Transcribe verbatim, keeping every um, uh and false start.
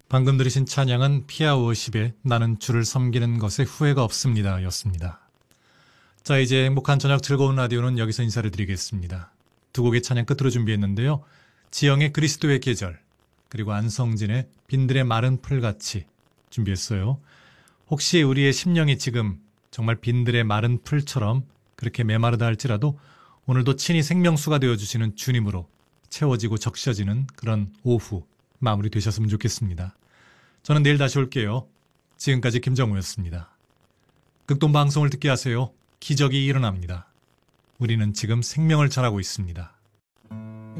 방금 들으신 찬양은 피아 워십의 나는 주를 섬기는 것에 후회가 없습니다 였습니다. 자, 이제 행복한 저녁 즐거운 라디오는 여기서 인사를 드리겠습니다. 두 곡의 찬양 끝으로 준비했는데요. 지영의 그리스도의 계절, 그리고 안성진의 빈들의 마른 풀같이 준비했어요. 혹시 우리의 심령이 지금 정말 빈들의 마른 풀처럼 그렇게 메마르다 할지라도 오늘도 친히 생명수가 되어주시는 주님으로 채워지고 적셔지는 그런 오후 마무리 되셨으면 좋겠습니다. 저는 내일 다시 올게요. 지금까지 김정우였습니다. 극동방송을 듣게 하세요. 기적이 일어납니다. 우리는 지금 생명을 전하고 있습니다.